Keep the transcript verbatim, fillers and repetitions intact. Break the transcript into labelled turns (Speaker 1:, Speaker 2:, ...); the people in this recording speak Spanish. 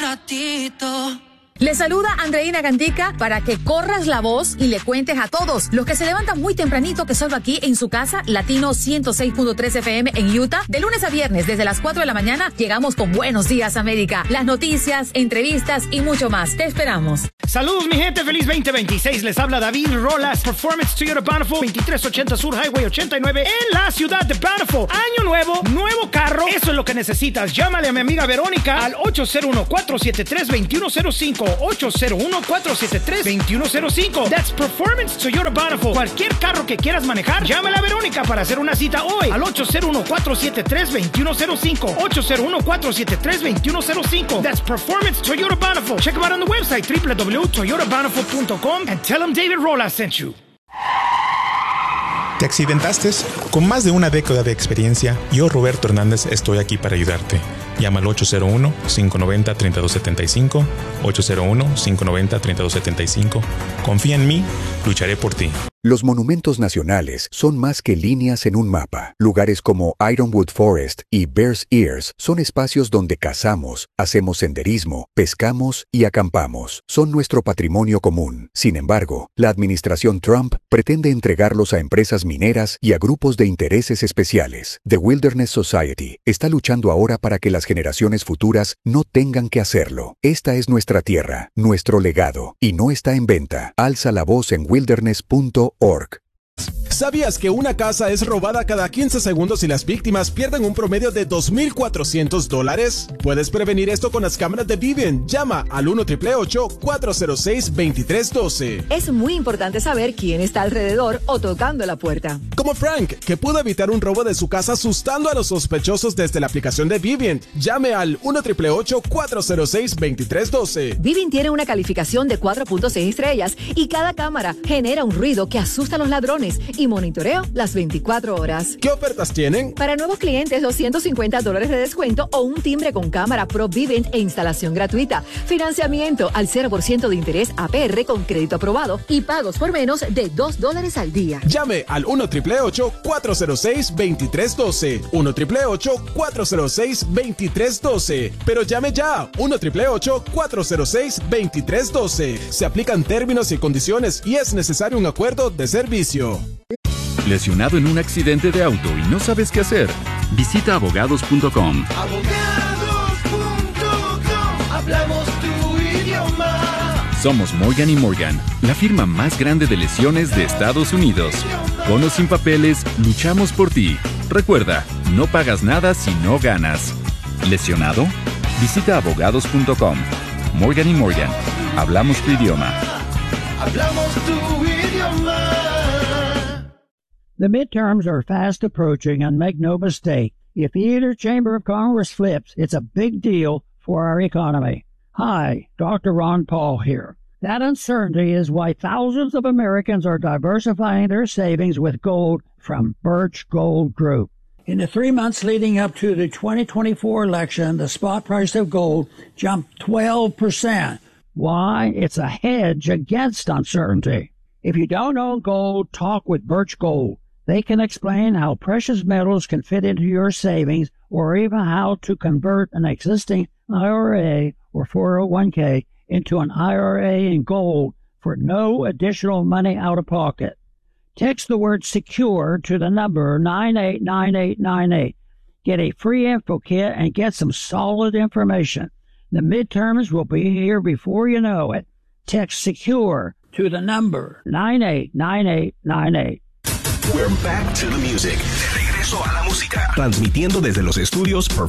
Speaker 1: ratito.
Speaker 2: Le saluda Andreina Gandica para que corras la voz y le cuentes a todos los que se levantan muy tempranito que salgo aquí en su casa, Latino ciento seis punto tres F M en Utah. De lunes a viernes, desde las cuatro de la mañana, llegamos con Buenos Días América. Las noticias, entrevistas y mucho más. Te esperamos.
Speaker 3: Saludos, mi gente. Feliz veinte veintiséis. Les habla David Rolas. Performance Toyota Bountiful, veintitrés ochenta Sur Highway ochenta y nueve en la ciudad de Bountiful. Año nuevo, nuevo carro. Eso es lo que necesitas. Llámale a mi amiga Verónica al ocho cero uno, cuatro siete tres, dos uno cero cinco. ocho cero uno, cuatro siete tres, dos uno cero cinco. That's Performance Toyota Bountiful. Cualquier carro que quieras manejar, llámale a Verónica para hacer una cita hoy al ocho cero uno, cuatro siete tres, dos uno cero cinco. ocho cero uno, cuatro siete tres, dos uno cero cinco. That's Performance Toyota Bountiful. Check them out on the website w w w punto toyota bountiful punto com and tell them David Rolas sent you.
Speaker 4: ¿Te accidentaste? Con más de una década de experiencia, yo, Roberto Hernández, estoy aquí para ayudarte. Llama al ocho cero uno, cinco nueve cero, tres dos siete cinco, ocho cero uno, cinco nueve cero, tres dos siete cinco. Confía en mí, lucharé por ti.
Speaker 5: Los monumentos nacionales son más que líneas en un mapa. Lugares como Ironwood Forest y Bears Ears son espacios donde cazamos, hacemos senderismo, pescamos y acampamos. Son nuestro patrimonio común. Sin embargo, la administración Trump pretende entregarlos a empresas mineras y a grupos de intereses especiales. The Wilderness Society está luchando ahora para que las generaciones futuras no tengan que hacerlo. Esta es nuestra tierra, nuestro legado, y no está en venta. Alza la voz en wilderness punto org.
Speaker 6: ¿Sabías que una casa es robada cada quince segundos y las víctimas pierden un promedio de dos mil cuatrocientos dólares? Puedes prevenir esto con las cámaras de Vivint. Llama al uno, ocho ocho ocho, cuatro cero seis, dos tres uno dos.
Speaker 7: Es muy importante saber quién está alrededor o tocando la puerta.
Speaker 6: Como Frank, que pudo evitar un robo de su casa asustando a los sospechosos desde la aplicación de Vivint. Llame al uno, ocho ocho ocho, cuatro cero seis, dos tres uno dos.
Speaker 7: Vivint tiene una calificación de cuatro punto seis estrellas y cada cámara genera un ruido que asusta a los ladrones y monitoreo las veinticuatro horas.
Speaker 6: ¿Qué ofertas tienen?
Speaker 7: Para nuevos clientes, doscientos cincuenta dólares de descuento o un timbre con cámara Pro Vivint e instalación gratuita. Financiamiento al cero por ciento de interés A P R con crédito aprobado y pagos por menos de dos dólares al día.
Speaker 6: Llame al uno, ocho ocho ocho, cuatro cero seis, dos tres uno dos. uno, ocho ocho ocho, cuatro cero seis, dos tres uno dos. Pero llame ya. uno, ocho ocho ocho, cuatro cero seis, dos tres uno dos. Se aplican términos y condiciones y es necesario un acuerdo de servicio.
Speaker 8: ¿Lesionado en un accidente de auto y no sabes qué hacer? Visita abogados punto com.
Speaker 1: Abogados punto com. Hablamos tu idioma.
Speaker 8: Somos Morgan y Morgan, la firma más grande de lesiones de Estados Unidos. Con o sin papeles, luchamos por ti. Recuerda, no pagas nada si no ganas. ¿Lesionado? Visita abogados punto com. Morgan y Morgan, hablamos tu idioma.
Speaker 1: Hablamos tu idioma.
Speaker 9: The midterms are fast approaching, and make no mistake, if either chamber of Congress flips, it's a big deal for our economy. Hi, Doctor Ron Paul here. That uncertainty is why thousands of Americans are diversifying their savings with gold from Birch Gold Group. In the three months leading up to the twenty twenty-four election, the spot price of gold jumped twelve percent. Why? It's a hedge against uncertainty. If you don't own gold, talk with Birch Gold. They can explain how precious metals can fit into your savings or even how to convert an existing I R A or four oh one k into an I R A in gold for no additional money out of pocket. Text the word SECURE to the number nine eight nine eight nine eight. Get a free info kit and get some solid information. The midterms will be here before you know it. Text SECURE to the number nine eight nine eight nine eight.
Speaker 10: We're back to the music. De regreso a la música. Transmitiendo desde los estudios